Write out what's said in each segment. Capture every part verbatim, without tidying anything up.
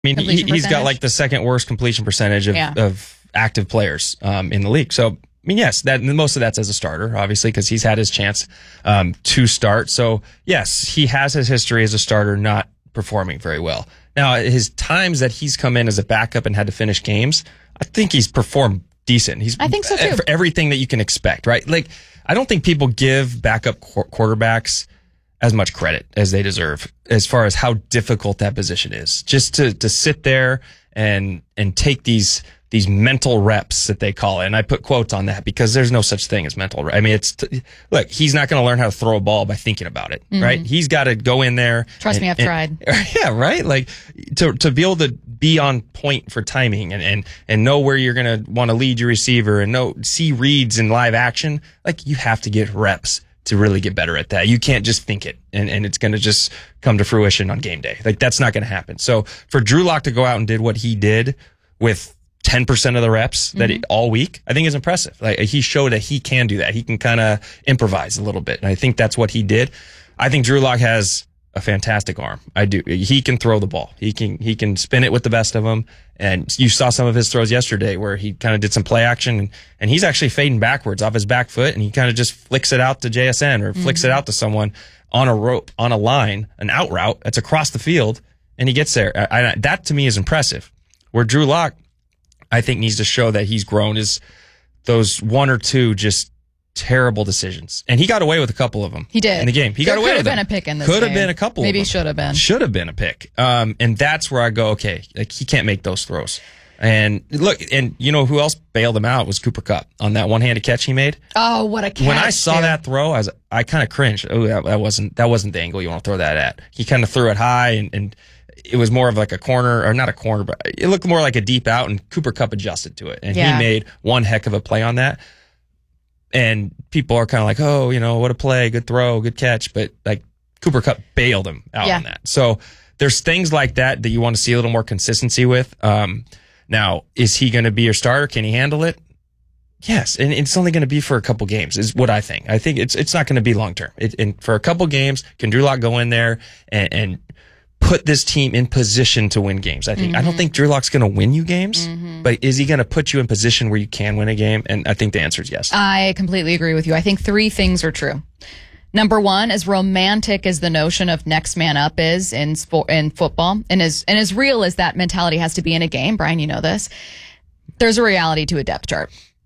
I mean, he, he's got like the second worst completion percentage of, yeah. of active players um, in the league. So, I mean, yes, that most of that's as a starter, obviously, because he's had his chance um, to start. So, yes, he has his history as a starter not performing very well. Now, his times that he's come in as a backup and had to finish games, I think he's performed decent. He's I think so too. For everything that you can expect, right? Like, I don't think people give backup qu- quarterbacks as much credit as they deserve as far as how difficult that position is. Just to to sit there and and take these these mental reps that they call it. And I put quotes on that because there's no such thing as mental reps. I mean, it's, t- look, he's not going to learn how to throw a ball by thinking about it, mm-hmm. right? He's got to go in there. Trust and, me, I've and, tried. Yeah, right? Like, to to be able to be on point for timing and, and, and know where you're going to want to lead your receiver and know, see reads in live action, like, you have to get reps to really get better at that. You can't just think it and, and it's going to just come to fruition on game day. Like, that's not going to happen. So for Drew Lock to go out and did what he did with ten percent of the reps that mm-hmm. he, all week, I think is impressive. Like, he showed that he can do that. He can kind of improvise a little bit. And I think that's what he did. I think Drew Lock has a fantastic arm. I do. He can throw the ball. He can, he can spin it with the best of them. And you saw some of his throws yesterday where he kind of did some play action and, and he's actually fading backwards off his back foot and he kind of just flicks it out to J S N or mm-hmm. flicks it out to someone on a rope, on a line, an out route that's across the field and he gets there. I, I, that to me is impressive. Where Drew Lock, I think, needs to show that he's grown is those one or two just terrible decisions. And he got away with a couple of them. He did. In the game. He there got away with them. Could have been a pick in this Could game. have been a couple Maybe of them. should have been. Should have been a pick. Um, and that's where I go, okay, like, he can't make those throws. And look, and you know who else bailed him out was Cooper Kupp on that one-handed catch he made. Oh, what a catch. When I saw too. that throw, I was, I kind of cringed. Oh, that, that wasn't, that wasn't the angle you want to throw that at. He kind of threw it high and, and it was more of like a corner, or not a corner, but it looked more like a deep out, and Cooper Kupp adjusted to it. And yeah. he made one heck of a play on that. And people are kind of like, oh, you know, what a play, good throw, good catch. But like, Cooper Kupp bailed him out yeah. on that. So there's things like that that you want to see a little more consistency with. Um, now, is he going to be your starter? Can he handle it? Yes, and it's only going to be for a couple games, is what I think. I think it's it's not going to be long term. It, and for a couple games, can Drew Lock go in there and, and put this team in position to win games? I think mm-hmm. I don't think Drew Lock's going to win you games, mm-hmm. but is he going to put you in position where you can win a game? And I think the answer is yes. I completely agree with you. I think three things are true. Number one, as romantic as the notion of next man up is in sport, in football, and as and as real as that mentality has to be in a game, Brian, you know this, there's a reality to a depth chart.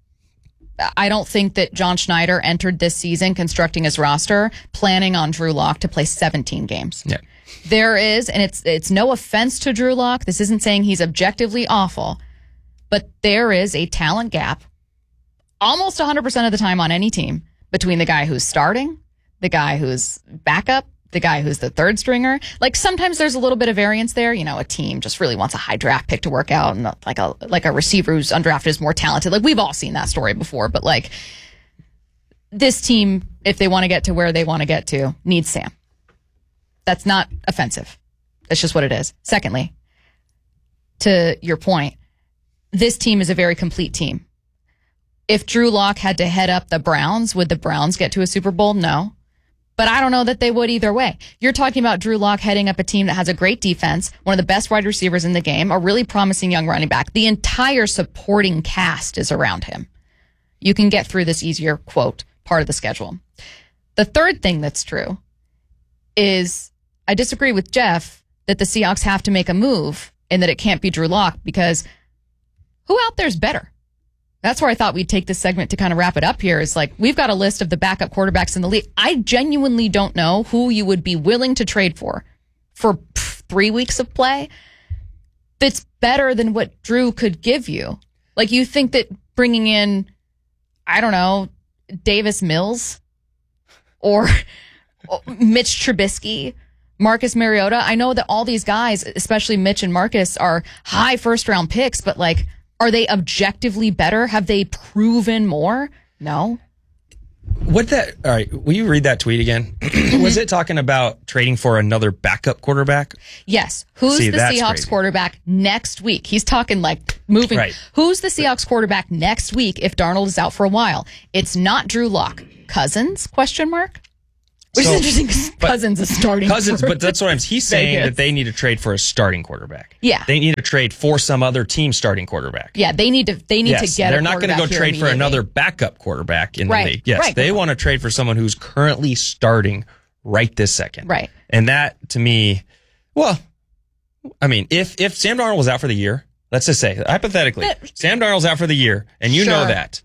I don't think that John Schneider entered this season constructing his roster planning on Drew Lock to play seventeen games. Yeah. There is, and it's it's no offense to Drew Lock. This isn't saying he's objectively awful, but there is a talent gap almost one hundred percent of the time on any team between the guy who's starting, the guy who's backup, the guy who's the third stringer. Like, sometimes there's a little bit of variance there. You know, a team just really wants a high draft pick to work out, and like a like a receiver who's undrafted is more talented. Like, we've all seen that story before. But like, this team, if they want to get to where they want to get to, needs Sam. That's not offensive. That's just what it is. Secondly, to your point, this team is a very complete team. If Drew Lock had to head up the Browns, would the Browns get to a Super Bowl? No. But I don't know that they would either way. You're talking about Drew Lock heading up a team that has a great defense, one of the best wide receivers in the game, a really promising young running back. The entire supporting cast is around him. You can get through this easier, quote, part of the schedule. The third thing that's true is I disagree with Jeff that the Seahawks have to make a move and that it can't be Drew Lock, because who out there's better? That's where I thought we'd take this segment to kind of wrap it up here. Is like, we've got a list of the backup quarterbacks in the league. I genuinely don't know who you would be willing to trade for for pff, three weeks of play that's better than what Drew could give you. Like, you think that bringing in, I don't know, Davis Mills or Mitch Trubisky, Marcus Mariota. I know that all these guys, especially Mitch and Marcus, are high first round picks, but like, are they objectively better? Have they proven more? No. What that? All right. Will you read that tweet again? Was it talking about trading for another backup quarterback? Yes. Who's See, the Seahawks crazy. quarterback next week? He's talking like moving. Right. Who's the Seahawks quarterback next week if Darnold is out for a while? It's not Drew Lock. Cousins? Question mark. Which So- is interesting because but- Cousins is starting. Cousins, for but that's what I'm. He's saying Vegas. that they need to trade for a starting quarterback. Yeah. they need to trade for some other team starting quarterback. Yeah, they need to. They need Yes, to get. they're a not going to go quarterback here trade for immediately. another backup quarterback in Right, the league. Yes, right. they want to trade for someone who's currently starting right this second. Right. And that to me, well, I mean, if if Sam Darnold was out for the year, let's just say hypothetically, Yeah. Sam Darnold's out for the year, and you know Sure. that,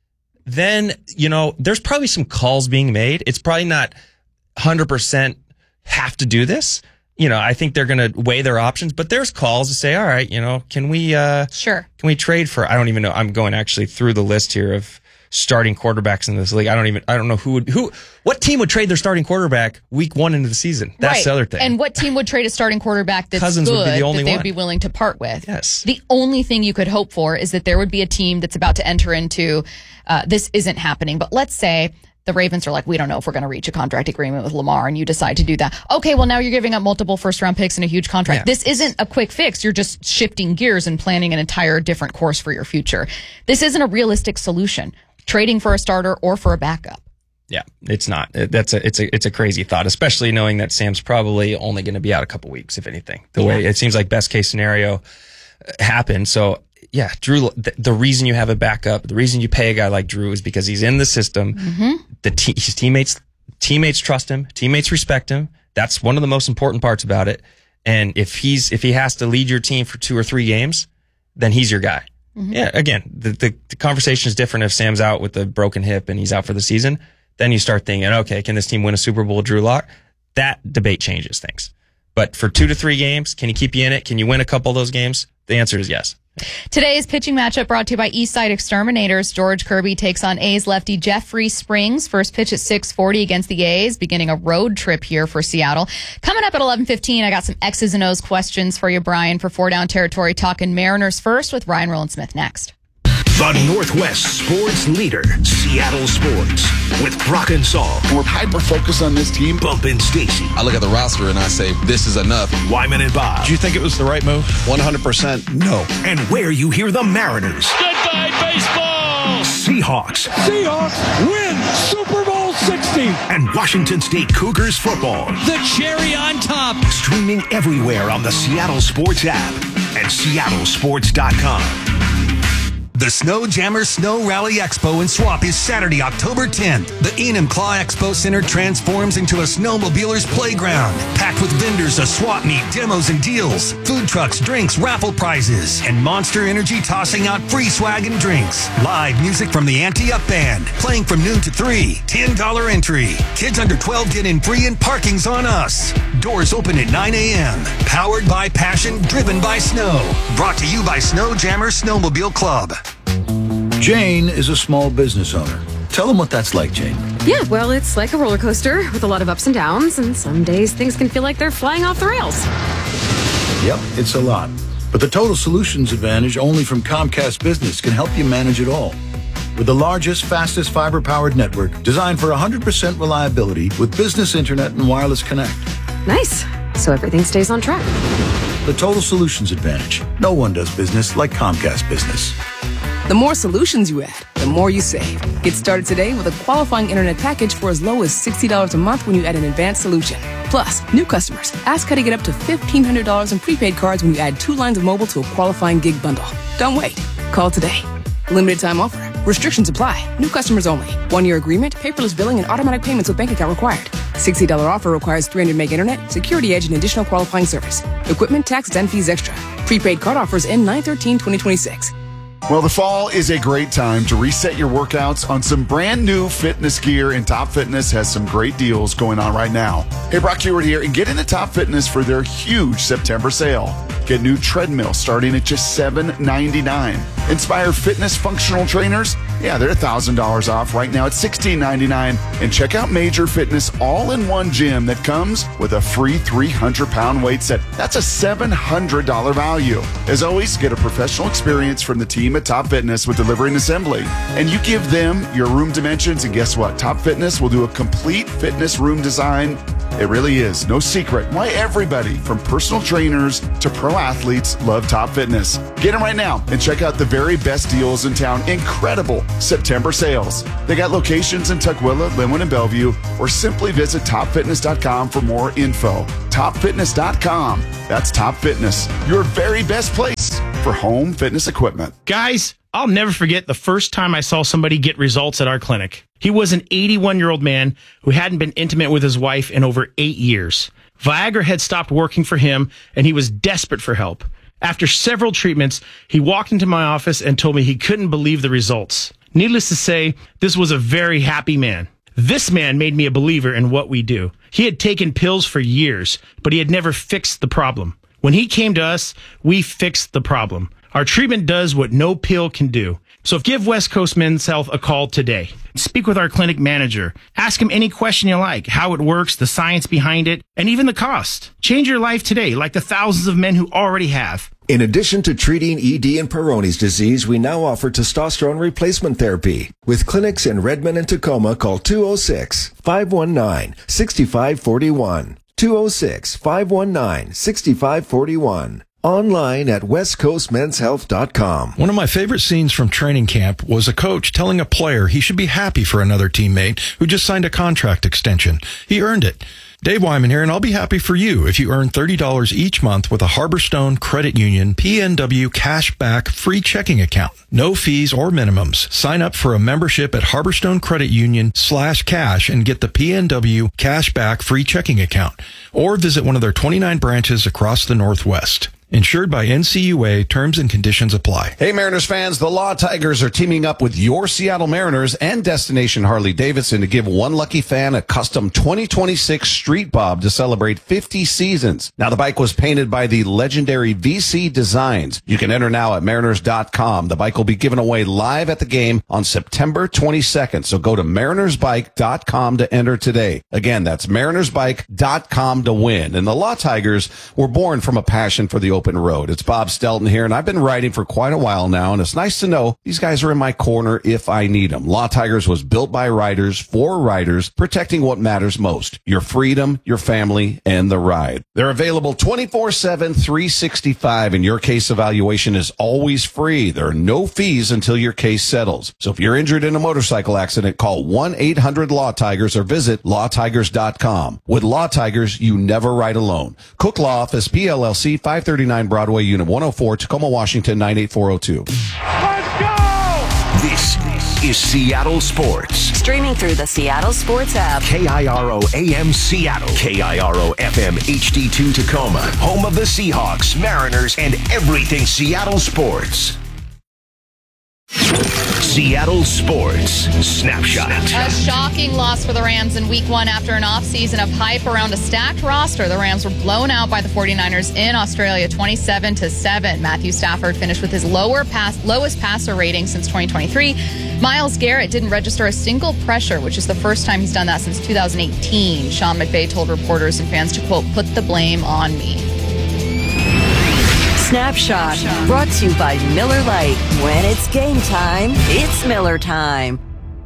then you know there's probably some calls being made. It's probably not one hundred percent have to do this. You know, I think they're going to weigh their options, but there's calls to say, all right, you know, can we uh, Sure. can we trade for? I don't even know. I'm going actually through the list here of starting quarterbacks in this league. I don't even. I don't know who would who. What team would trade their starting quarterback week one into the season? That's right. the other thing. And what team would trade a starting quarterback that's Cousins good would be the only that they'd one. be willing to part with? Yes. The only thing you could hope for is that there would be a team that's about to enter into. Uh, this isn't happening, but let's say the Ravens are like, we don't know if we're going to reach a contract agreement with Lamar, and you decide to do that. Okay, well now you're giving up multiple first round picks and a huge contract. Yeah. This isn't a quick fix. You're just shifting gears and planning an entire different course for your future. This isn't a realistic solution. Trading for a starter or for a backup. Yeah, it's not. It- That's a it's a it's a crazy thought, especially knowing that Sam's probably only going to be out a couple weeks, if anything. The way it seems like best case scenario uh, happened. So yeah, Drew. The, the reason you have a backup, the reason you pay a guy like Drew is because he's in the system. The te- his teammates teammates trust him. Teammates respect him. That's one of the most important parts about it. And if he's if he has to lead your team for two or three games, then he's your guy. Yeah, again, the, the, the conversation is different if Sam's out with a broken hip and he's out for the season. Then you start thinking, okay, can this team win a Super Bowl with Drew Lock? That debate changes things. But for two to three games, can he keep you in it? Can you win a couple of those games? The answer is yes. Today's pitching matchup brought to you by Eastside Exterminators. George Kirby takes on A's lefty Jeffrey Springs. First pitch at six forty against the A's, beginning a road trip here for Seattle. Coming up at eleven fifteen, I got some X's and O's questions for you, Brian, for Four Down Territory. Talking Mariners first with Ryan Rowland-Smith next. The Northwest sports leader, Seattle Sports, with Brock and Saul, We're hyper-focused on this team. Bump and Stacy, I look at the roster and I say, this is enough. Wyman and Bob, Do you think it was the right move? one hundred percent no. and where you hear the Mariners, Goodbye, baseball! Seahawks, Seahawks win Super Bowl sixty. and Washington State Cougars football. The cherry on top. Streaming everywhere on the Seattle Sports app and seattle sports dot com. The Snow Jammer Snow Rally Expo in Swap is Saturday, October tenth. The Enum Claw Expo Center transforms into a snowmobiler's playground, packed with vendors, a swap meet, demos and deals, food trucks, drinks, raffle prizes, and Monster Energy tossing out free swag and drinks. Live music from the Ante Up Band, playing from noon to three. ten dollars entry. Kids under twelve get in free and parking's on us. Doors open at nine a.m. Powered by passion, driven by snow. Brought to you by Snow Jammer Snowmobile Club. Jane is a small business owner. Tell them what that's like, Jane. Yeah, well, it's like a roller coaster with a lot of ups and downs, and some days things can feel like they're flying off the rails. Yep, it's a lot. But the Total Solutions Advantage only from Comcast Business can help you manage it all. With the largest, fastest fiber-powered network designed for one hundred percent reliability with business internet and wireless connect. Nice. So everything stays on track. The Total Solutions Advantage. No one does business like Comcast Business. The more solutions you add, the more you save. Get started today with a qualifying internet package for as low as sixty dollars a month when you add an advanced solution. Plus, new customers, ask how to get up to fifteen hundred dollars in prepaid cards when you add two lines of mobile to a qualifying gig bundle. Don't wait. Call today. Limited time offer. Restrictions apply. New customers only. One-year agreement, paperless billing, and automatic payments with bank account required. sixty dollars offer requires three hundred meg internet, security edge, and additional qualifying service. Equipment, taxes, and fees extra. Prepaid card offers end nine thirteen twenty twenty-six. Well, the fall is a great time to reset your workouts on some brand new fitness gear, and Top Fitness has some great deals going on right now. Hey, Brock Heward here, and get into Top Fitness for their huge September sale. Get new treadmill starting at just seven ninety-nine. Inspire Fitness functional trainers, yeah, they're one thousand dollars off right now at sixteen ninety-nine. And check out Major Fitness all-in-one gym that comes with a free three hundred pound weight set. That's a seven hundred dollars value. As always, get a professional experience from the team at Top Fitness with delivery and assembly. And you give them your room dimensions, and guess what? Top Fitness will do a complete fitness room design It really is no secret why everybody from personal trainers to pro athletes love Top Fitness. Get them right now and check out the very best deals in town. Incredible September sales. They got locations in Tukwila, Linwood, and Bellevue, or simply visit top fitness dot com for more info. top fitness dot com. That's Top Fitness, your very best place for home fitness equipment. Guys, I'll never forget the first time I saw somebody get results at our clinic. He was an eighty-one-year-old man who hadn't been intimate with his wife in over eight years. Viagra had stopped working for him, and he was desperate for help. After several treatments, he walked into my office and told me he couldn't believe the results. Needless to say, this was a very happy man. This man made me a believer in what we do. He had taken pills for years, but he had never fixed the problem. When he came to us, we fixed the problem. Our treatment does what no pill can do. So give West Coast Men's Health a call today. Speak with our clinic manager. Ask him any question you like, how it works, the science behind it, and even the cost. Change your life today like the thousands of men who already have. In addition to treating E D and Peyronie's disease, we now offer testosterone replacement therapy. With clinics in Redmond and Tacoma, call two oh six, five one nine, six five four one. two oh six, five one nine, six five four one. Online at west coast men's health dot com. One of my favorite scenes from training camp was a coach telling a player he should be happy for another teammate who just signed a contract extension. He earned it. Dave Wyman here, and I'll be happy for you if you earn thirty dollars each month with a Harborstone Credit Union P N W Cashback free checking account. No fees or minimums. Sign up for a membership at Harborstone Credit Union slash cash and get the P N W Cashback free checking account. Or visit one of their twenty-nine branches across the Northwest. Insured by N C U A. Terms and conditions apply. Hey, Mariners fans, the Law Tigers are teaming up with your Seattle Mariners and Destination Harley-Davidson to give one lucky fan a custom twenty twenty-six Street Bob to celebrate fifty seasons. Now, the bike was painted by the legendary V C Designs. You can enter now at mariners dot com. The bike will be given away live at the game on September twenty-second. So go to mariners bike dot com to enter today. Again, that's mariners bike dot com to win. And the Law Tigers were born from a passion for the open road. It's Bob Stelton here, and I've been riding for quite a while now, and it's nice to know these guys are in my corner if I need them. Law Tigers was built by riders for riders, protecting what matters most: your freedom, your family, and the ride. They're available twenty-four seven, three sixty-five, and your case evaluation is always free. There are no fees until your case settles. So if you're injured in a motorcycle accident, call one eight hundred law tigers or visit law tigers dot com. With Law Tigers, you never ride alone. Cook Law Office, P L L C, five thirty-nine Broadway, Unit one oh four, Tacoma, Washington, nine eight four oh two. Let's go! This is Seattle Sports. Streaming through the Seattle Sports app. K I R O A M Seattle. K I R O F M H D two Tacoma. Home of the Seahawks, Mariners, and everything Seattle sports. Seattle Sports Snapshot. A shocking loss for the Rams in week one after an offseason of hype around a stacked roster. The Rams were blown out by the forty-niners in Australia twenty-seven to seven. Matthew Stafford finished with his lower pass, lowest passer rating since twenty twenty-three. Myles Garrett didn't register a single pressure, which is the first time he's done that since two thousand eighteen. Sean McVay told reporters and fans to, quote, put the blame on me. Snapshot, brought to you by Miller Lite. When it's game time, it's Miller time.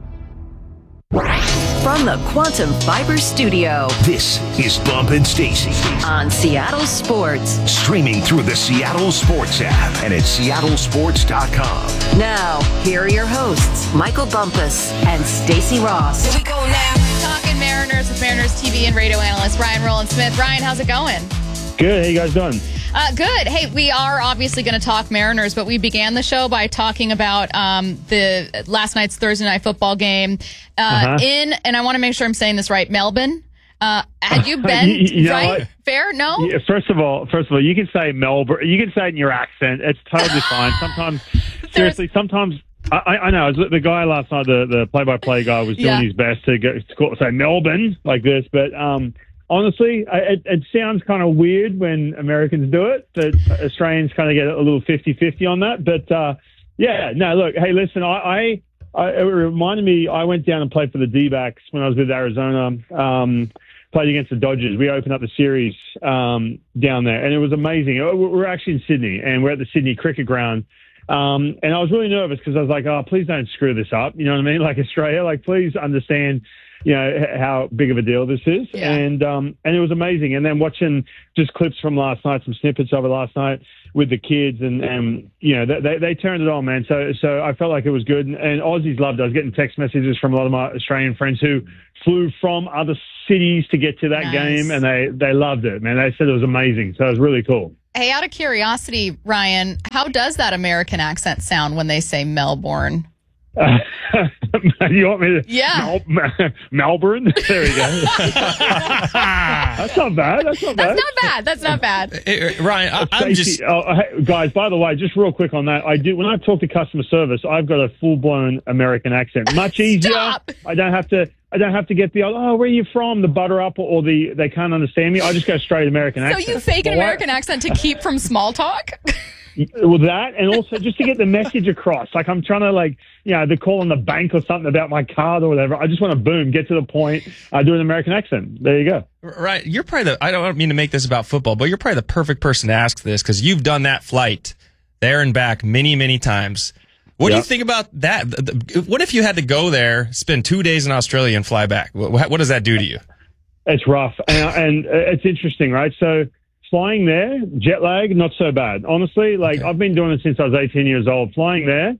From the Quantum Fiber Studio, this is Bump and Stacy on Seattle Sports. Streaming through the Seattle Sports app and at seattle sports dot com. Now, here are your hosts, Michael Bumpus and Stacy Ross. Here we go now. Talking Mariners with Mariners T V and radio analyst Ryan Rowland-Smith. Ryan, how's it going? Good. How you guys doing? Uh, good. Hey, we are obviously going to talk Mariners, but we began the show by talking about um, the last night's Thursday night football game uh, uh-huh. in, and I want to make sure I'm saying this right, Melbourne. Uh, had you been you, you right? What? Fair? No. Yeah, first of all, first of all, you can say Melbourne. You can say it in your accent. It's totally fine. Sometimes, seriously, sometimes. I, I know. The guy last night, the, the play-by-play guy, was doing yeah. his best to, go, to call, say Melbourne like this, but. Um, Honestly, it, it sounds kind of weird when Americans do it, but Australians kind of get a little fifty-fifty on that. But, uh, yeah, no, look, hey, listen, I, I, I it reminded me, I went down and played for the D-backs when I was with Arizona, um, played against the Dodgers. We opened up the series um, down there, and it was amazing. We're actually in Sydney, and we're at the Sydney Cricket Ground. Um, and I was really nervous because I was like, oh, please don't screw this up. You know what I mean? Like Australia, like, please understand you know, h- how big of a deal this is. Yeah. And um, and it was amazing. And then watching just clips from last night, some snippets of it last night with the kids, and, and you know, they, they, they turned it on, man. So so I felt like it was good. And, and Aussies loved it. I was getting text messages from a lot of my Australian friends who flew from other cities to get to that Nice. game, and they, they loved it, man. They said it was amazing. So it was really cool. Hey, out of curiosity, Ryan, how does that American accent sound when they say Melbourne? Uh, you want me to? Yeah. Mel- Melbourne? There we go. That's not bad. That's not bad. That's not bad. That's not bad. Hey, Ryan, I, I'm Stacey, just oh, hey, guys, by the way, just real quick on that, I do when I talk to customer service, I've got a full blown American accent. Much easier. Stop. I don't have to. I don't have to get the oh, where are you from? The butter up or the they can't understand me. I just go straight American So accent. you fake an Well, American accent to keep from small talk? Well, that, and also just to get the message across. Like I'm trying to, like, you know, they're calling the bank or something about my card or whatever. I just want to boom, get to the point. I do an American accent. There you go. right. You're probably the. I don't mean to make this about football, but you're probably the perfect person to ask this because you've done that flight there and back many, many times. What do Yep. you think about that? The- the- What if you had to go there, spend two days in Australia, and fly back? What, what does that do to you? It's rough, and, and it's interesting, right? So flying there, jet lag, not so bad. Honestly, like Okay. I've been doing it since I was eighteen years old. Flying there,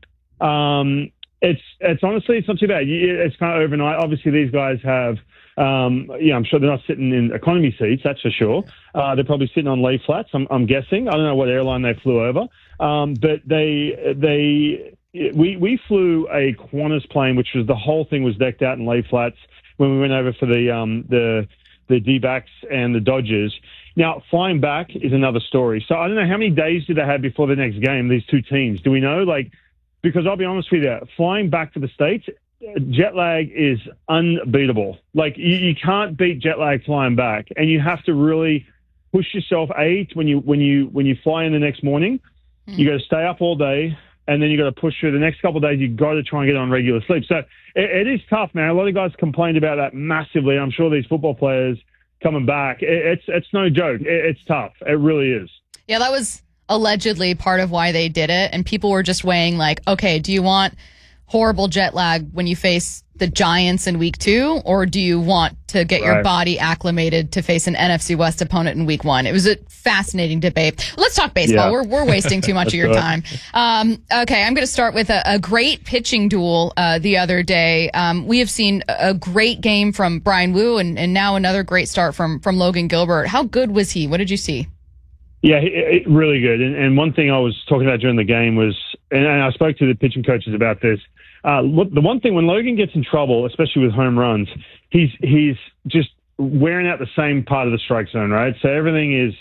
um, it's it's honestly it's not too bad. You- It's kind of overnight. Obviously, these guys have, um, yeah, I'm sure they're not sitting in economy seats. That's for sure. Uh, they're probably sitting on lay flats. I'm, I'm guessing. I don't know what airline they flew over, um, but they they. We we flew a Qantas plane, which was the whole thing was decked out in lay flats when we went over for the um the the D-backs and the Dodgers. Now flying back is another story. So I don't know how many days do they have before the next game. These two teams, do we know? Like, because I'll be honest with you, flying back to the States, jet lag is unbeatable. Like you, you can't beat jet lag flying back, and you have to really push yourself. A when you when you when you fly in the next morning, you got to stay up all day. And then you got to push through the next couple of days. You got to try and get on regular sleep. So it, it is tough, man. A lot of guys complained about that massively. I'm sure these football players coming back, it, it's it's no joke. It, it's tough. It really is. Yeah, that was allegedly part of why they did it. And people were just weighing like, okay, do you want horrible jet lag when you face the Giants in week two, or do you want to get your Right. body acclimated to face an N F C West opponent in week one? It was a fascinating debate. Let's talk baseball. Yeah. We're we're wasting too much of your Let's time. Um, okay, I'm going to start with a, a great pitching duel uh, the other day. Um, we have seen a great game from Brian Wu, and, and now another great start from from Logan Gilbert. How good was he? What did you see? Yeah, it, it, really good. And, and one thing I was talking about during the game was, and, and I spoke to the pitching coaches about this. Uh, look, the one thing when Logan gets in trouble, especially with home runs, he's he's just wearing out the same part of the strike zone, right? So everything is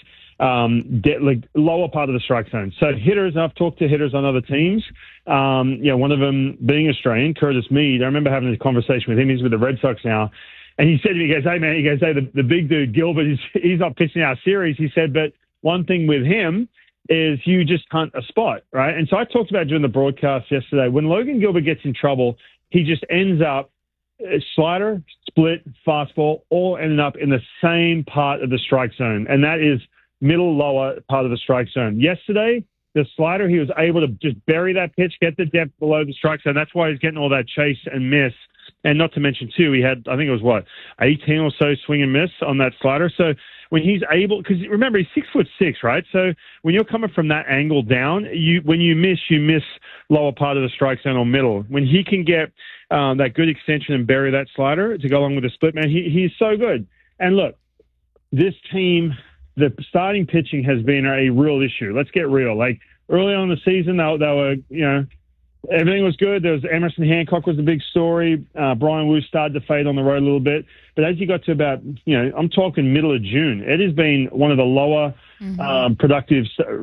um, de- like lower part of the strike zone. So hitters, I've talked to hitters on other teams. Um, you know, one of them being Australian, Curtis Mead. I remember having this conversation with him. He's with the Red Sox now. And he said to me, he goes, hey, man, he goes, hey, the, the big dude, Gilbert, he's, he's not pitching our series. He said, but one thing with him is you just hunt a spot, right? And so I talked about during the broadcast yesterday, when Logan Gilbert gets in trouble, he just ends up uh, slider, split, fastball, all ending up in the same part of the strike zone. And that is middle, lower part of the strike zone. Yesterday, the slider, he was able to just bury that pitch, get the depth below the strike zone. That's why he's getting all that chase and miss. And not to mention, too, he had, I think it was, what, eighteen or so swing and miss on that slider. So when he's able, because remember, he's six foot six, right? So when you're coming from that angle down, you when you miss, you miss lower part of the strike zone or middle. When he can get um, that good extension and bury that slider to go along with the split, man, he, he's so good. And look, this team, the starting pitching has been a real issue. Let's get real. Like early on in the season, they, they were, you know, everything was good. There was Emerson Hancock was the big story. Uh, Brian Wu started to fade on the road a little bit. But as you got to about, you know, I'm talking middle of June, it has been one of the lower mm-hmm. um, productive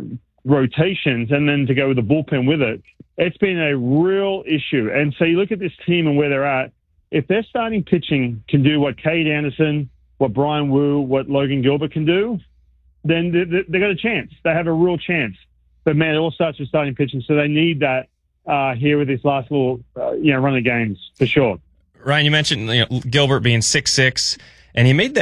rotations. And then to go with the bullpen with it, it's been a real issue. And so you look at this team and where they're at. If their starting pitching can do what Cade Anderson, what Brian Wu, what Logan Gilbert can do, then they, they, they got a chance. They have a real chance. But, man, it all starts with starting pitching. So they need that. Uh, here with this last little, uh, you know, run of games for sure. Ryan, you mentioned you know, Gilbert being six six, and he made that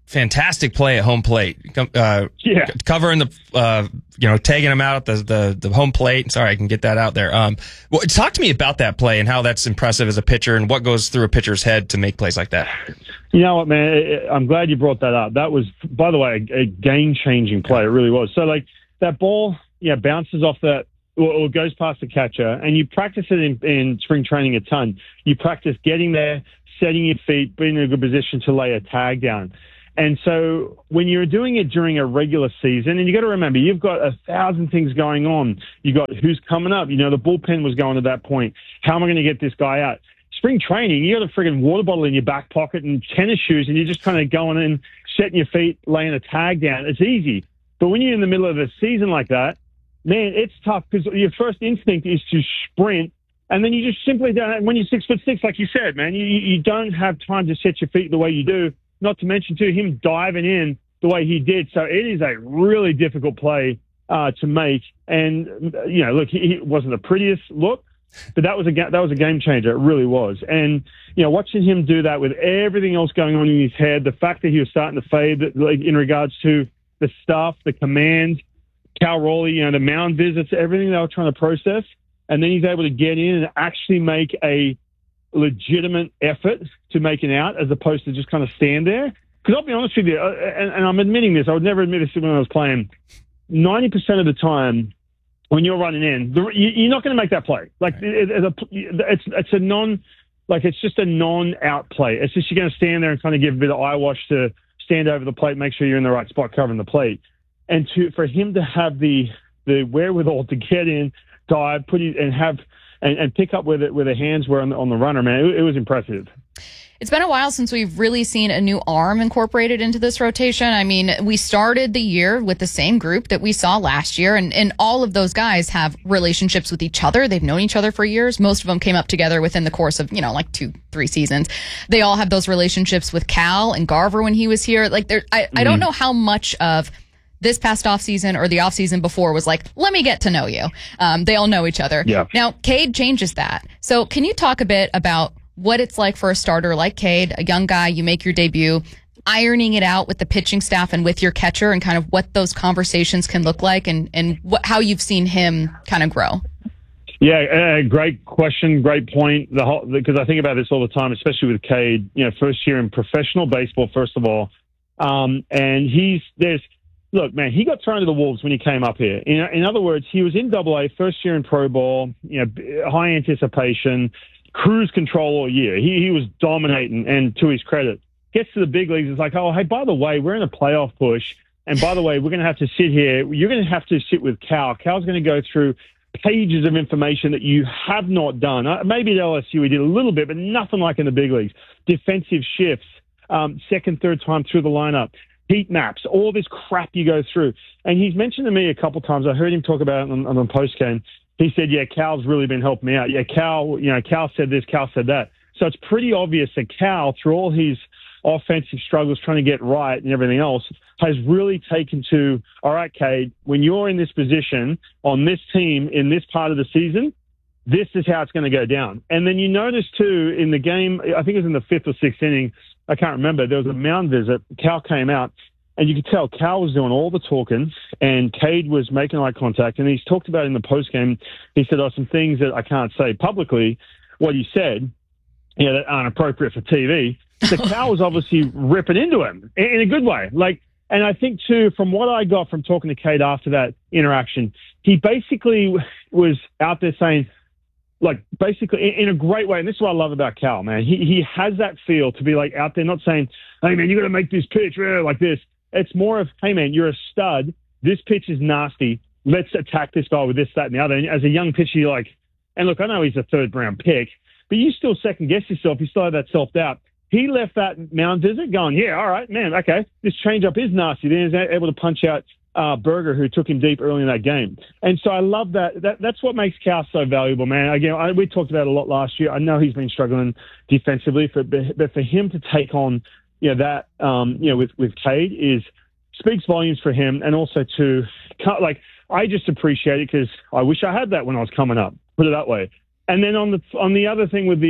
fantastic play at home plate. Uh, yeah. Covering the, uh, you know, tagging him out at the, the, the home plate. Sorry, I can get that out there. Um, well, talk to me about that play and how that's impressive as a pitcher and what goes through a pitcher's head to make plays like that. You know what, man? I'm glad you brought that up. That was, by the way, a, a game-changing play. It really was. So, like, that ball, yeah, bounces off that, or, or goes past the catcher, and you practice it in, in spring training a ton. You practice getting there, setting your feet, being in a good position to lay a tag down. And so when you're doing it during a regular season, and you got to remember, you've got a thousand things going on. You got who's coming up. You know, the bullpen was going at that point. How am I going to get this guy out? Spring training, you got a friggin' water bottle in your back pocket and tennis shoes, and you're just kind of going in, setting your feet, laying a tag down. It's easy. But when you're in the middle of a season like that, man, it's tough because your first instinct is to sprint, and then you just simply don't. When you're six foot six, like you said, man, you you don't have time to set your feet the way you do. Not to mention, too, him diving in the way he did. So it is a really difficult play uh, to make. And, you know, look, he, he wasn't the prettiest look, but that was a that was a game changer. It really was. And, you know, watching him do that with everything else going on in his head, the fact that he was starting to fade like, in regards to the stuff, the command, Cal Raleigh, you know, the mound visits, everything they were trying to process. And then he's able to get in and actually make a legitimate effort to make an out as opposed to just kind of stand there. Because I'll be honest with you, and, and I'm admitting this, I would never admit this when I was playing, ninety percent of the time when you're running in, the, you, you're not going to make that play. Like, it, it's, a, it's, it's a non, like, it's just a non-out play. It's just you're going to stand there and kind of give a bit of eyewash to stand over the plate, make sure you're in the right spot covering the plate. And to for him to have the the wherewithal to get in, dive, put it, and have and, and pick up with it where the hands were on the, on the runner, man, it, it was impressive. It's been a while since we've really seen a new arm incorporated into this rotation. I mean, we started the year with the same group that we saw last year, and, and all of those guys have relationships with each other. They've known each other for years. Most of them came up together within the course of, you know, like two, three seasons. They all have those relationships with Cal and Garver when he was here. Like, there, I, mm-hmm. I don't know how much of this past offseason or the offseason before was like, let me get to know you. Um, they all know each other. Yeah. Now, Cade changes that. So can you talk a bit about what it's like for a starter like Cade, a young guy, you make your debut, ironing it out with the pitching staff and with your catcher, and kind of what those conversations can look like, and, and what, how you've seen him kind of grow? Yeah, uh, great question, great point. The whole, because I think about this all the time, especially with Cade, you know, first year in professional baseball, first of all. Um, and he's, there's, look, man, he got thrown to the wolves when he came up here. In, in other words, he was in Double A, first year in pro ball, you know, high anticipation, cruise control all year. He he was dominating, and to his credit, gets to the big leagues. It's like, oh, hey, by the way, we're in a playoff push, and by the way, we're going to have to sit here. You're going to have to sit with Cal. Cal's going to go through pages of information that you have not done. Uh, maybe at L S U we did a little bit, but nothing like in the big leagues. Defensive shifts, um, second, third time through the lineup, heat maps, all this crap you go through. And he's mentioned to me a couple times. I heard him talk about it on, on the post game. He said, yeah, Cal's really been helping me out. Yeah, Cal, you know, Cal said this, Cal said that. So it's pretty obvious that Cal, through all his offensive struggles trying to get right and everything else, has really taken to, all right, Cade, when you're in this position on this team in this part of the season, this is how it's going to go down. And then you notice, too, in the game, I think it was in the fifth or sixth inning, I can't remember, there was a mound visit. Cal came out. And you could tell Cal was doing all the talking, and Cade was making eye contact. And he's talked about in the postgame, he said, oh, some things that I can't say publicly, what he said, you know, that aren't appropriate for T V. So Cal was obviously ripping into him in, in a good way. Like, and I think, too, from what I got from talking to Cade after that interaction, he basically was out there saying, like, basically in, in a great way. And this is what I love about Cal, man. He, he has that feel to be, like, out there not saying, hey, man, you got to make this pitch like this. It's more of, hey, man, you're a stud. This pitch is nasty. Let's attack this guy with this, that, and the other. And as a young pitcher, you're like, and look, I know he's a third-round pick, but you still second-guess yourself. You still have that self-doubt. He left that mound visit going, yeah, all right, man, okay, this change-up is nasty. Then he's able to punch out uh, Berger, who took him deep early in that game. And so I love that. that that's what makes Cal so valuable, man. Again, I, we talked about it a lot last year. I know he's been struggling defensively, for, but for him to take on – you know, that, um, you know, with, with Cade is speaks volumes for him. And also to, like, I just appreciate it because I wish I had that when I was coming up, put it that way. And then on the, on the other thing with the,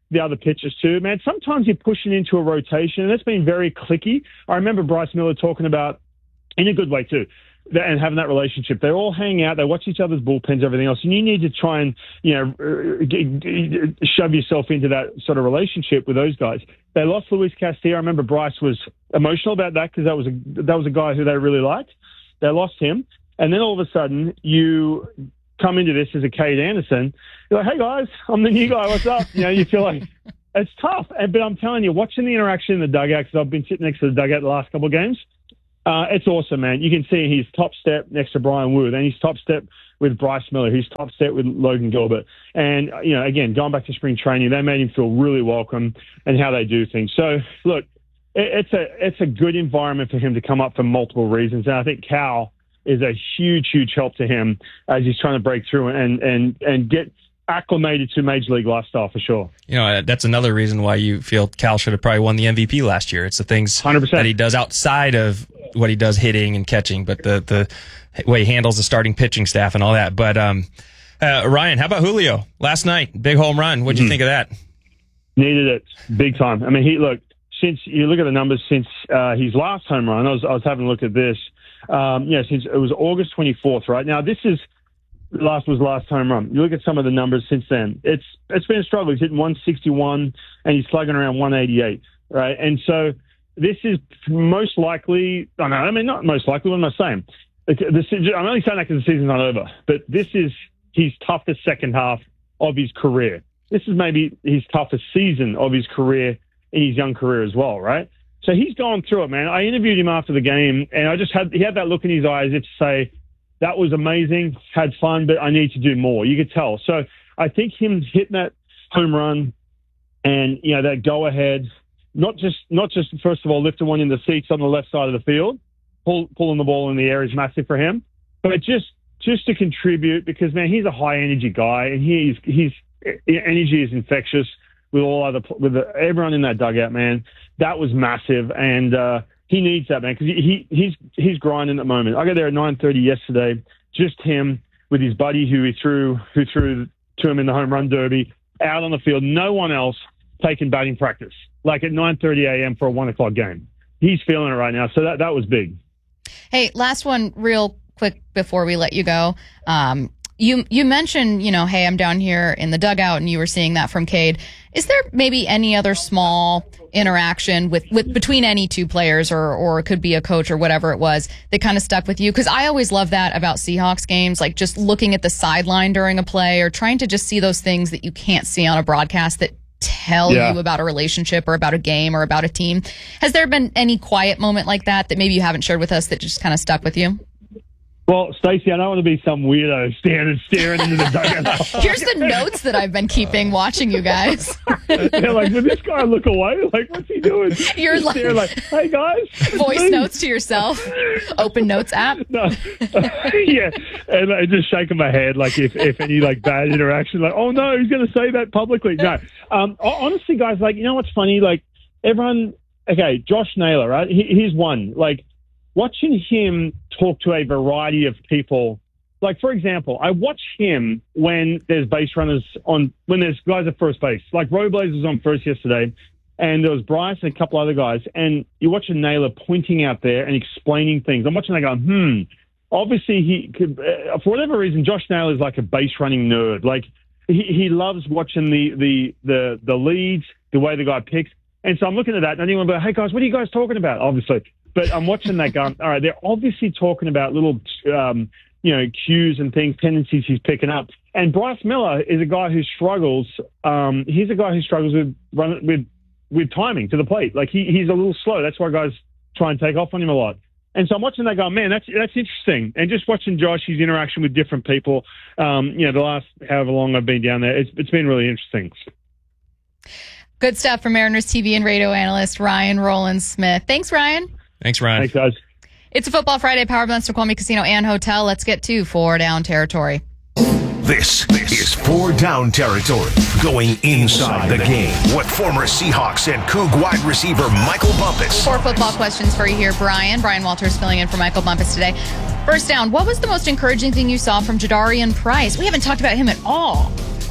the other pitchers too, man. Sometimes you're pushing into a rotation, and that's been very cliquey. I remember Bryce Miller talking about, in a good way too, and having that relationship. They all hang out, they watch each other's bullpens, everything else, and you need to try and, you know, shove yourself into that sort of relationship with those guys. They lost Luis Castillo. I remember Bryce was emotional about that because that was a that was a guy who they really liked. They lost him, and then all of a sudden you come into this as a Cade Anderson. You're like, hey guys, I'm the new guy. What's up? You know, you feel like it's tough. But I'm telling you, watching the interaction in the dugout, because I've been sitting next to the dugout the last couple of games. Uh, it's awesome, man. You can see he's top step next to Brian Wu. Then he's top step with Bryce Miller. He's top step with Logan Gilbert. And, you know, again, going back to spring training, they made him feel really welcome and how they do things. So, look, it, it's a it's a good environment for him to come up for multiple reasons. And I think Cal is a huge, huge help to him as he's trying to break through and, and, and get acclimated to Major League lifestyle for sure. You know, that's another reason why you feel Cal should have probably won the M V P last year. It's the things one hundred percent that he does outside of what he does hitting and catching, but the the way he handles the starting pitching staff and all that. But um, uh, Ryan, how about Julio last night? Big home run. What'd you mm-hmm. think of that? Needed it big time. I mean, he look since you look at the numbers since uh, his last home run. I was I was having a look at this. Um, yeah, since it was August twenty-fourth, right? Now this is last was last home run. You look at some of the numbers since then. It's it's been a struggle. He's hitting one sixty-one and he's slugging around one eighty-eight, right? And so this is most likely. I know. I mean, not most likely. What am I saying? The, I'm only saying that because the season's not over. But this is his toughest second half of his career. This is maybe his toughest season of his career in his young career as well, right? So he's gone through it, man. I interviewed him after the game, and I just had he had that look in his eyes as if to say, that was amazing, had fun, but I need to do more. You could tell. So I think him hitting that home run and, you know, that go ahead, not just, not just first of all, lifting one in the seats on the left side of the field, pull, pulling the ball in the air is massive for him, but just, just to contribute because, man, he's a high energy guy and he's, he's energy is infectious with all other, with the, everyone in that dugout, man. That was massive. And, uh, he needs that, man, because he, he he's he's grinding at the moment. I got there at nine thirty yesterday, just him with his buddy who he threw who threw to him in the home run derby out on the field. No one else taking batting practice like at nine thirty a.m. for a one o'clock game. He's feeling it right now, so that that was big. Hey, last one, real quick before we let you go. Um, you you mentioned, you know, hey, I'm down here in the dugout, and you were seeing that from Cade. Is there maybe any other small interaction with, with between any two players, or or it could be a coach or whatever it was, that kind of stuck with you? Because I always love that about Seahawks games, like just looking at the sideline during a play or trying to just see those things that you can't see on a broadcast that tell yeah. you about a relationship or about a game or about a team. Has there been any quiet moment like that that maybe you haven't shared with us that just kind of stuck with you? Well, Stacey, I don't want to be some weirdo standing staring into the dugout. Here's the notes that I've been keeping watching you guys. They're like, did this guy look away? Like, what's he doing? You're like, like, hey guys. Voice please. Notes to yourself. Open notes app. No. Yeah. And I just shaking my head like if, if any like bad interaction, like, oh no, he's going to say that publicly. No. Um, honestly, guys, like, you know what's funny? Like everyone, okay, Josh Naylor, right? He, he's one. Like, watching him talk to a variety of people, like, for example, I watch him when there's base runners on, when there's guys at first base. Like, Robles was on first yesterday, and there was Bryce and a couple other guys, and you're watching Naylor pointing out there and explaining things. I'm watching that going, hmm. Obviously, he could, uh, for whatever reason, Josh Naylor is like a base running nerd. Like, he, he loves watching the, the, the, the leads, the way the guy picks. And so I'm looking at that, and I didn't go, hey, guys, what are you guys talking about? Obviously. But I'm watching that going, all right, they're obviously talking about little, um, you know, cues and things, tendencies he's picking up. And Bryce Miller is a guy who struggles. Um, he's a guy who struggles with run, with with timing to the plate. Like, he, he's a little slow. That's why guys try and take off on him a lot. And so I'm watching that going, man, that's that's interesting. And just watching Josh, his interaction with different people, um, you know, the last however long I've been down there, it's it's been really interesting. Good stuff from Mariners T V and radio analyst Ryan Rowland-Smith. Thanks, Ryan. Thanks, Ryan. Thanks, guys. It's a Football Friday, powered by Snoqualmie Casino and Hotel. Let's get to Four Down Territory. This, this is Four Down Territory, going inside the game with former Seahawks and Coug wide receiver Michael Bumpus. Four football questions for you here, Brian. Brian Walters filling in for Michael Bumpus today. First down, what was the most encouraging thing you saw from Jadarian Price? We haven't talked about him at all.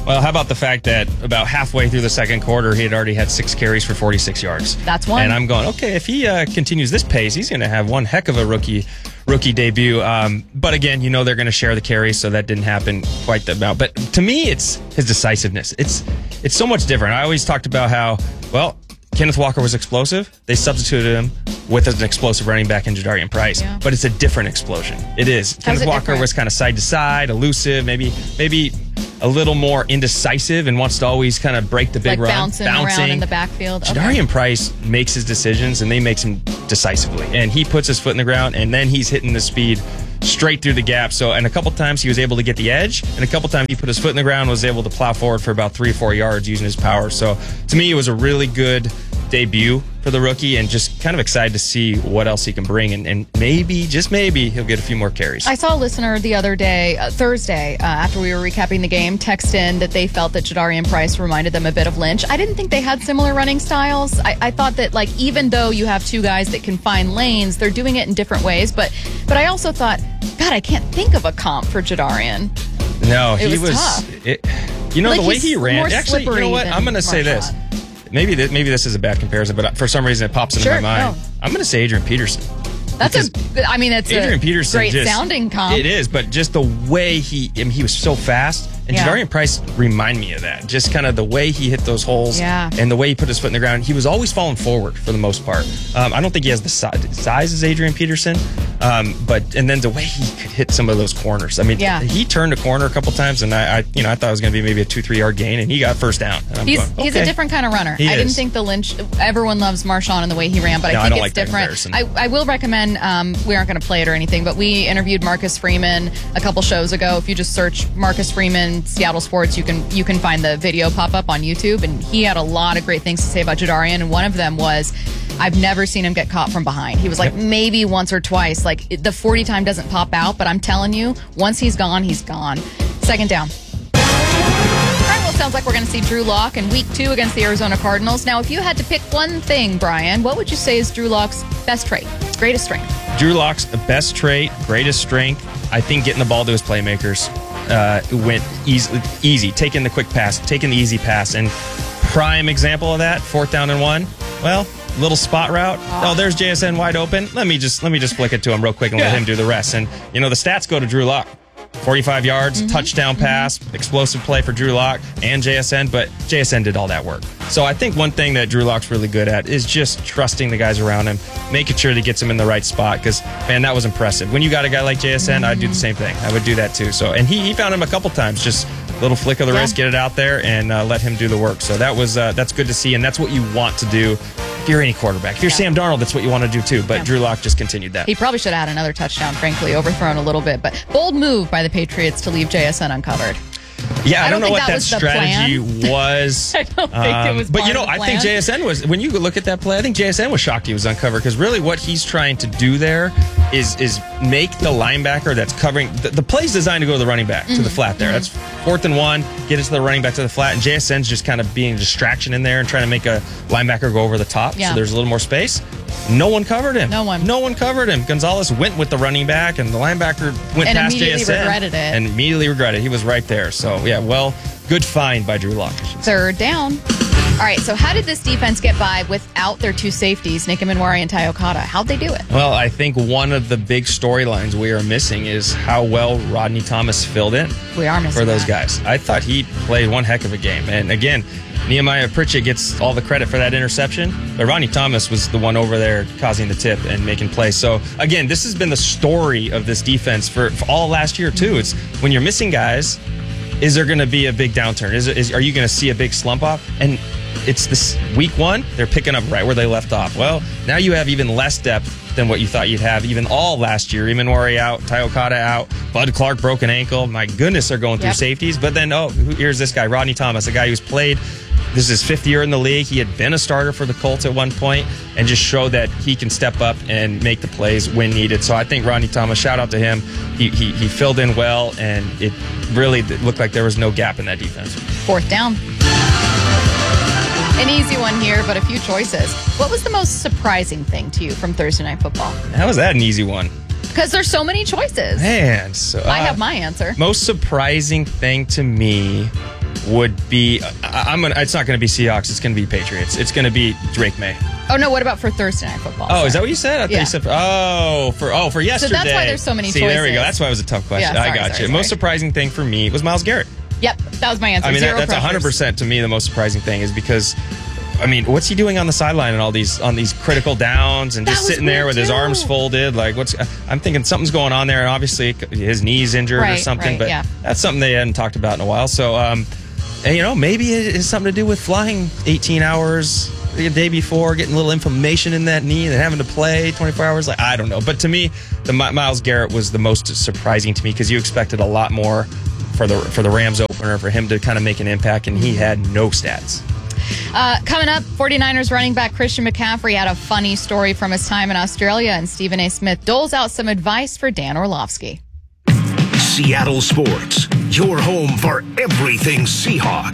Well, how about the fact that about halfway through the second quarter, he had already had six carries for forty-six yards. That's one. And I'm going, okay, if he uh, continues this pace, he's going to have one heck of a rookie rookie debut. Um, but again, you know they're going to share the carries, so that didn't happen quite the amount. But to me, it's his decisiveness. It's it's so much different. I always talked about how, well, Kenneth Walker was explosive. They substituted him with an explosive running back in Jadarian Price. Yeah. But it's a different explosion. It is. How's Kenneth it Walker different? was kind of side to side, elusive, maybe maybe a little more indecisive and wants to always kind of break the big like run. bouncing, around in the backfield. Okay. Jadarian Price makes his decisions, and they makes him decisively. And he puts his foot in the ground, and then he's hitting the speed straight through the gap. So, and a couple times he was able to get the edge, and a couple times he put his foot in the ground, was able to plow forward for about three or four yards using his power. So, to me, it was a really good debut for the rookie, and just kind of excited to see what else he can bring, and, and maybe, just maybe, he'll get a few more carries. I saw a listener the other day, uh, Thursday, uh, after we were recapping the game, text in that they felt that Jadarian Price reminded them a bit of Lynch. I didn't think they had similar running styles. I, I thought that, like, even though you have two guys that can find lanes, they're doing it in different ways. But but I also thought, God, I can't think of a comp for Jadarian. No, It he was was. tough. It, you know Like, the way he's he ran. more Actually, you know slippery what? than I'm going to say this. Maybe th- maybe this is a bad comparison, but for some reason it pops into Sure, my mind. no. I'm going to say Adrian Peterson. That's a, I mean, that's Adrian a Peterson great just, sounding comp. It is, but just the way he, I mean, he was so fast. And Yeah. Jadarian Price remind me of that. Just kind of the way he hit those holes, Yeah. and the way he put his foot in the ground. He was always falling forward for the most part. Um, I don't think he has the si- size as Adrian Peterson, um, but and then the way he could hit some of those corners. I mean, Yeah. he turned a corner a couple times, and I, I you know, I thought it was going to be maybe a two, three yard gain, and he got first down. And I'm He's going, he's a okay. different kind of runner. He I didn't is. think the Lynch. Everyone loves Marshawn and the way he ran, but No, I I think don't it's like that different. comparison. I, I will recommend. Um, we aren't going to play it or anything, but we interviewed Marcus Freeman a couple shows ago. If you just search Marcus Freeman Seattle Sports, you can you can find the video pop up on YouTube, and he had a lot of great things to say about Jadarian, and one of them was, I've never seen him get caught from behind. He was like, maybe once or twice. Like, it- the forty time doesn't pop out, but I'm telling you, once he's gone, he's gone. Second down. All right, well, sounds like we're going to see Drew Lock in week two against the Arizona Cardinals. Now, if you had to pick one thing, Brian, what would you say is Drew Lock's best trait, greatest strength? Drew Lock's best trait, greatest strength, I think getting the ball to his playmakers. Uh, went easy, easy, taking the quick pass, taking the easy pass. And prime example of that, fourth down and one. Well, little spot route. Oh, there's J S N wide open. Let me just let me just flick it to him real quick and let Yeah. him do the rest. And, you know, the stats go to Drew Lock. forty-five yards, Mm-hmm. touchdown pass, explosive play for Drew Lock and J S N, but J S N did all that work. So I think one thing that Drew Lock's really good at is just trusting the guys around him, making sure that he gets him in the right spot, because, man, that was impressive. When you got a guy like J S N, I'd do the same thing. I would do that too. So, and he, he found him a couple times, just little flick of the Yeah. wrist, get it out there, and uh, let him do the work. So that was uh, that's good to see, and that's what you want to do if you're any quarterback. If you're Sam Darnold, that's what you want to do too, but Yeah. Drew Lock just continued that. He probably should have had another touchdown, frankly, overthrown a little bit. But bold move by the Patriots to leave J S N uncovered. Yeah, I, I don't, don't know think what that that, was the strategy plan. was. I don't think it was But part you know, of the I think plan. J S N was, when you look at that play, I think J S N was shocked he was uncovered, because really what he's trying to do there is is make the linebacker that's covering the, the play's designed to go to the running back to the Mhm, flat there. mhm. That's fourth and one, get it to the running back to the flat, and J S N's just kind of being a distraction in there and trying to make a linebacker go over the top. Yeah. So there's a little more space. No one covered him. No one. No one covered him. Gonzalez went with the running back, and the linebacker went And past J immediately S N regretted it. and immediately regretted it. He was right there. So yeah, well, good find by Drew Lock. Third down. All right, so how did this defense get by without their two safeties, Nick Emenwari and Ty Okada? How'd they do it? Well, I think one of the big storylines we are missing is how well Rodney Thomas filled in We are missing for those that. guys. I thought he played one heck of a game. And again, Nehemiah Pritchett gets all the credit for that interception, but Rodney Thomas was the one over there causing the tip and making plays. So again, this has been the story of this defense for, for all last year too. It's when you're missing guys, is there going to be a big downturn? Is, it, is Are you going to see a big slump off? And it's this week one, they're picking up right where they left off. Well, now you have even less depth than what you thought you'd have even all last year. Emenwari out, Ty Okada out, Bud Clark broken ankle. My goodness, they're going through Yep. safeties. But then, oh, who- here's this guy, Rodney Thomas, a guy who's played. This is his fifth year in the league. He had been a starter for the Colts at one point and just showed that he can step up and make the plays when needed. So I think Rodney Thomas, shout out to him. He, he, he filled in well, and it really looked like there was no gap in that defense. Fourth down. An easy one here, but a few choices. What was the most surprising thing to you from Thursday Night Football? How was that an easy one? Because there's so many choices. Man, so, uh, I have my answer. Most surprising thing to me would be. I, I'm gonna. It's not going to be Seahawks. It's going to be Patriots. It's going to be Drake May. Oh no! What about for Thursday Night Football? Oh, is that what you said? I thought Yeah. you said. For, oh, for oh for yesterday. So that's why there's so many See, choices. there we go. That's why it was a tough question. Yeah, I sorry, got sorry, you. sorry. Most surprising thing for me was Myles Garrett. Yep, that was my answer. I mean, Zero that, that's one hundred percent to me the most surprising thing is because, I mean, what's he doing on the sideline and all these on these critical downs and That just was sitting there weird, with his too. arms folded? Like, what's? I'm thinking something's going on there, and obviously his knee's injured or Right, something. right, but yeah. that's something they hadn't talked about in a while. So, um, and, you know, maybe it has something to do with flying eighteen hours the day before, getting a little inflammation in that knee, and having to play twenty-four hours. Like, I don't know. But to me, the My- Myles Garrett was the most surprising to me because you expected a lot more for the for the Rams opener, for him to kind of make an impact, and he had no stats. Uh, coming up, 49ers running back Christian McCaffrey had a funny story from his time in Australia, and Stephen A. Smith doles out some advice for Dan Orlovsky. Seattle Sports, your home for everything Seahawks.